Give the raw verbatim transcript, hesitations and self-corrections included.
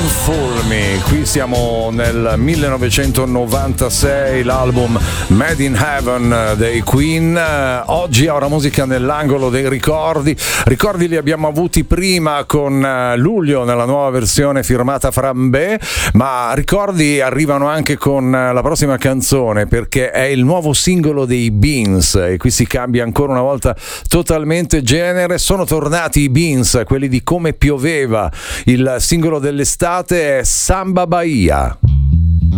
Fool Me. Qui siamo nel millenovecentonovantasei, l'album Made in Heaven dei Queen. Oggi Ora Musica nell'angolo dei ricordi. Ricordi li abbiamo avuti prima con Luglio nella nuova versione firmata Frambè, ma ricordi arrivano anche con la prossima canzone, perché è il nuovo singolo dei Beans e qui si cambia ancora una volta totalmente genere. Sono tornati i Beans, quelli di Come pioveva. Il singolo dell'estate è Samba Bahia.